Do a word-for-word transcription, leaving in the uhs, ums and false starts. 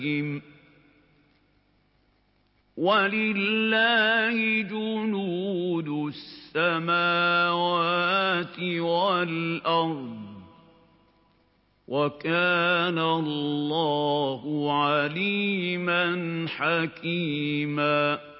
وَلِلَّهِ جُنُودُ السَّمَاوَاتِ وَالْأَرْضِ ۚ وَكَانَ اللَّهُ عَلِيمًا حَكِيمًا